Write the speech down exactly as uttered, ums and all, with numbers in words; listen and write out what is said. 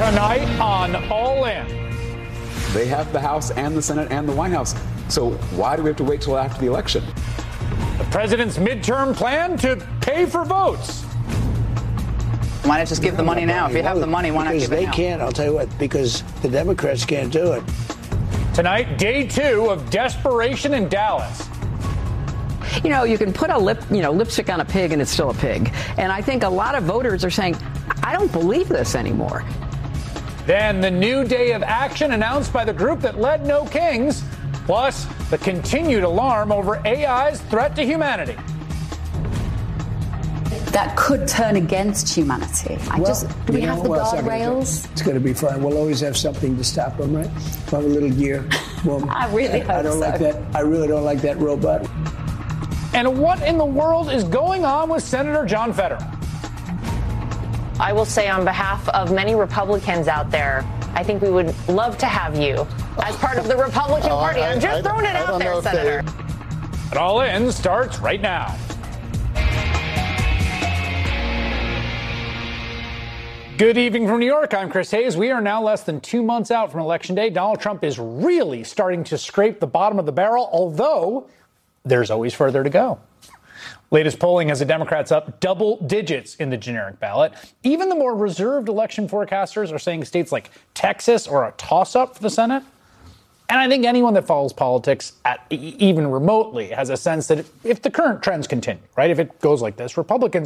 Tonight on All In. They have the House and the Senate and the White House. So why do we have to wait till after the election? The president's midterm plan to pay for votes. Why not just give the money now? If you have the money, why not give it now? Because they can't, I'll tell you what, because the Democrats can't do it. Tonight, day two of desperation in Dallas. You know, you can put a lip, you know, lipstick on a pig and it's still a pig. And I think a lot of voters are saying, I don't believe this anymore. Then the new day of action announced by the group that led No Kings, plus the continued alarm over A I's threat to humanity. That could turn against humanity. I Well, just, do we you have know the what else I can do? guardrails? It's going to be fine. We'll always have something to stop them, right? We'll have a little gear. Well, I really hope I don't so. like that. I really don't like that robot. And what in the world is going on with Senator John Fetterman? I will say on behalf of many Republicans out there, I think we would love to have you as part of the Republican Oh, Party. I- I'm just I- throwing it I out don't there, know if they- Senator. It All In starts right now. Good evening from New York. I'm Chris Hayes. We are now less than two months out from Election Day. Donald Trump is really starting to scrape the bottom of the barrel, although there's always further to go. Latest polling has the Democrats up double digits in the generic ballot. Even the more reserved election forecasters are saying states like Texas are a toss-up for the Senate. And I think anyone that follows politics at even remotely has a sense that if the current trends continue, right, if it goes like this, Republicans